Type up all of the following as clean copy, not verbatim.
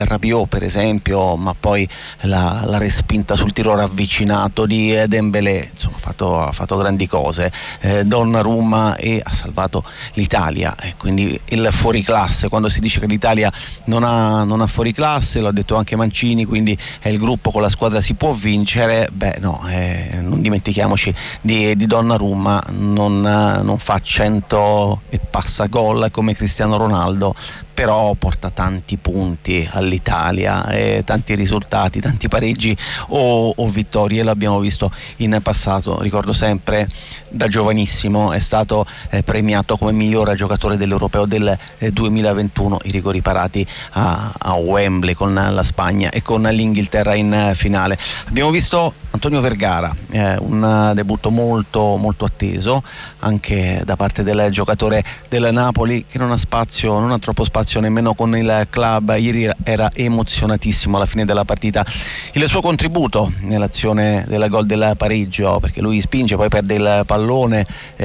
Rabiot per esempio, ma poi la respinta sul tiro ravvicinato di Dembélé, insomma ha fatto grandi cose. Donnarumma ha salvato l'Italia, e quindi il fuoriclasse, quando si dice che l'Italia non ha fuoriclasse, lo ha detto anche Mancini, quindi è il gruppo, con la squadra si può vincere. Non dimentichiamoci di Donnarumma, non fa 100 e passa gol come Cristiano Ronaldo, però porta tanti punti all'Italia, tanti risultati, tanti pareggi o vittorie. L'abbiamo visto in passato, ricordo sempre da giovanissimo è stato premiato come miglior giocatore dell'Europeo del 2021, i rigori parati a Wembley con la Spagna e con l'Inghilterra in finale. Abbiamo visto Antonio Vergara, un debutto molto molto atteso anche da parte del giocatore del Napoli, che non ha troppo spazio nemmeno con il club. Ieri era emozionatissimo alla fine della partita il suo contributo nell'azione del gol del pareggio, perché lui spinge, poi perde il pallone,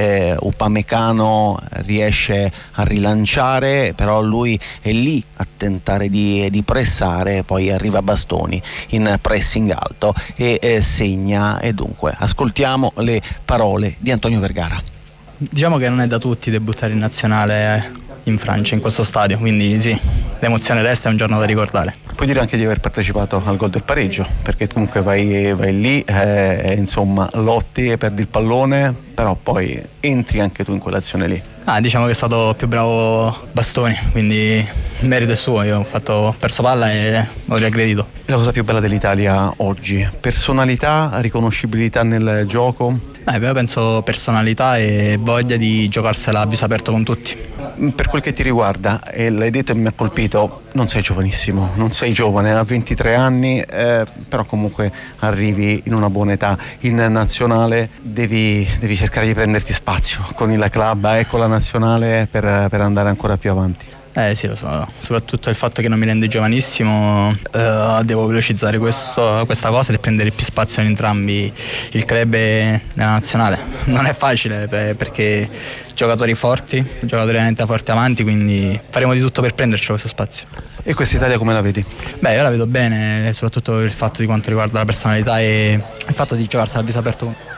Upamecano riesce a rilanciare, però lui è lì a tentare di pressare, poi arriva Bastoni in pressing alto e segna. E dunque ascoltiamo le parole di Antonio Vergara. Diciamo che non è da tutti debuttare in nazionale in Francia, in questo stadio, quindi sì, l'emozione resta, è un giorno da ricordare. Puoi dire anche di aver partecipato al gol del pareggio, perché comunque vai lì, insomma lotti e perdi il pallone, però poi entri anche tu in quell'azione lì. Diciamo che è stato più bravo Bastoni, quindi il merito è suo. Io ho perso palla e ho riaggredito. La cosa più bella dell'Italia oggi? Personalità, riconoscibilità nel gioco? Io penso personalità e voglia di giocarsela a viso aperto con tutti. Per quel che ti riguarda, e l'hai detto e mi ha colpito, non sei giovanissimo, non sei giovane, a 23 anni, però comunque arrivi in una buona età. In nazionale devi cercare di prenderti spazio con il club e con la nazionale per andare ancora più avanti. Sì, lo so, soprattutto il fatto che non mi rende giovanissimo, devo velocizzare questa cosa e prendere più spazio in entrambi, il club e nella nazionale. Non è facile perché giocatori forti, giocatori veramente forti avanti, quindi faremo di tutto per prenderci questo spazio. E questa Italia come la vedi? Io la vedo bene, soprattutto il fatto di quanto riguarda la personalità e il fatto di giocarsela a viso aperto.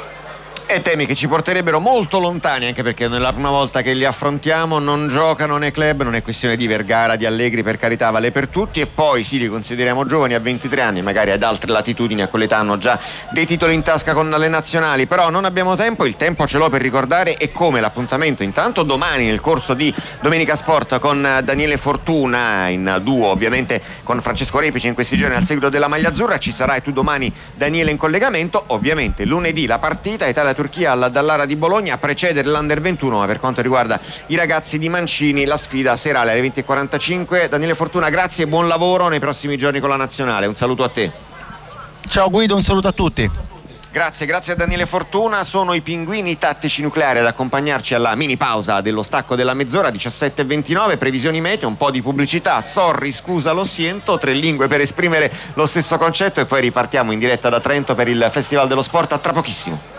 E temi che ci porterebbero molto lontani, anche perché nella prima volta che li affrontiamo non giocano nei club. Non è questione di Vergara, di Allegri, per carità, vale per tutti. E poi sì, li consideriamo giovani, a 23 anni, magari ad altre latitudini a quell'età hanno già dei titoli in tasca con le nazionali. Però non abbiamo tempo, il tempo ce l'ho per ricordare e come l'appuntamento intanto domani nel corso di Domenica Sport con Daniele Fortuna, in duo ovviamente con Francesco Repice in questi giorni al seguito della maglia azzurra. Ci sarai tu domani, Daniele, in collegamento. Ovviamente lunedì la partita Italia-Turchia alla Dallara di Bologna a precedere l'Under 21, ma per quanto riguarda i ragazzi di Mancini la sfida serale alle 20:45. Daniele Fortuna, grazie e buon lavoro nei prossimi giorni con la nazionale. Un saluto a te. Ciao Guido, un saluto a tutti. Grazie a Daniele Fortuna. Sono i Pinguini Tattici Nucleari ad accompagnarci alla mini pausa dello stacco della mezz'ora, 17:29, previsioni meteo, un po' di pubblicità, sorry, scusa, lo siento, 3 lingue per esprimere lo stesso concetto e poi ripartiamo in diretta da Trento per il Festival dello Sport. A tra pochissimo.